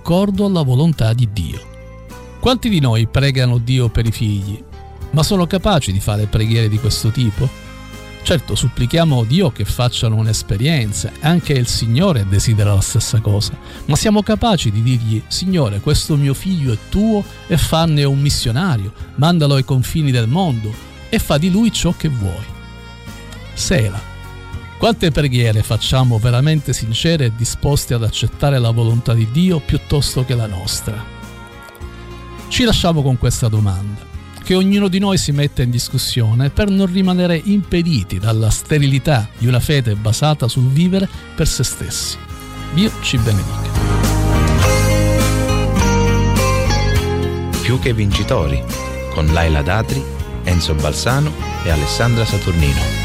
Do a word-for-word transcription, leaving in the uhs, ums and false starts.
d'accordo alla volontà di Dio. Quanti di noi pregano Dio per i figli, ma sono capaci di fare preghiere di questo tipo? Certo, supplichiamo Dio che facciano un'esperienza, anche il Signore desidera la stessa cosa, ma siamo capaci di dirgli: Signore, questo mio figlio è tuo e fanne un missionario, mandalo ai confini del mondo e fa di lui ciò che vuoi. Sela. Quante preghiere facciamo veramente sincere e disposte ad accettare la volontà di Dio piuttosto che la nostra? Ci lasciamo con questa domanda, che ognuno di noi si metta in discussione per non rimanere impediti dalla sterilità di una fede basata sul vivere per se stessi. Dio ci benedica. Più che vincitori, con Laila Datri, Enzo Balsano e Alessandra Saturnino.